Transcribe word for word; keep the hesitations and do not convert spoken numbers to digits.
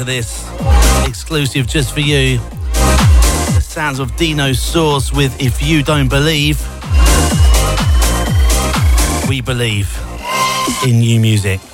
to this. Exclusive just for you. The sounds of Dino Source with If You Don't Believe. We believe in new music.